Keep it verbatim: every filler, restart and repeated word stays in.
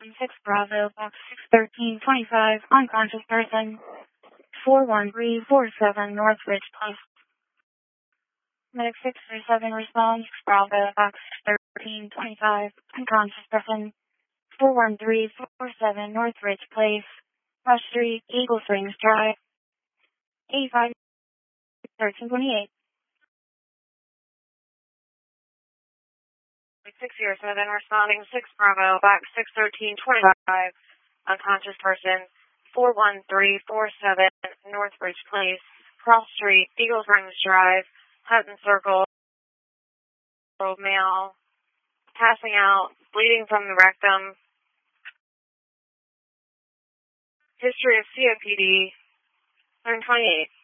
six Bravo, box six thirteen twenty-five, unconscious person, four one three four seven North Ridge Place. Medic six three seven responds, six Bravo, box six thirteen twenty-five, unconscious person, four one three four seven North Ridge Place, Rush Street, Eagle Springs Drive, eighty-five thirteen twenty-eight. six zero seven responding, six Bravo, box six thirteen twenty-five, unconscious person, four one three four seven North Ridge Place, Cross Street, Eagle Springs Drive, Hutton Circle, male, passing out, bleeding from the rectum, history of C O P D, one twenty-eight.